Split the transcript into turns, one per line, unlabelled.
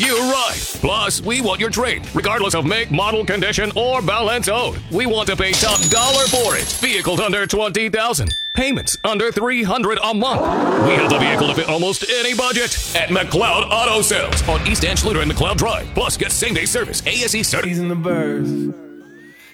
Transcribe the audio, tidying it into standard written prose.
You ride. Plus, we want your trade, regardless of make, model, condition, or balance owed. We want to pay top dollar for it. Vehicles under $20,000. Payments under $300 a month. We have the vehicle to fit almost any budget at McLeod Auto Sales on East Anschluter and McLeod Drive. Plus, get same-day service, ASE service.
He's in the birds.